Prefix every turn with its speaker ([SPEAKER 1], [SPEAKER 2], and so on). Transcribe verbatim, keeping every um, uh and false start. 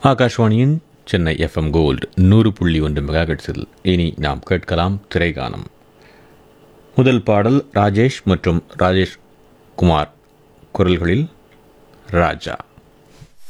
[SPEAKER 1] ஆகாஷ்வாணியின் Chennai FM gold நூறு புள்ளி ஒன்று மெகாஹெட்ஸில் இனி நாம் கேட்கலாம் திரைகானம். முதல் பாடல் ராஜேஷ் மற்றும் ராஜேஷ் குமார் குரல்களில் ராஜா.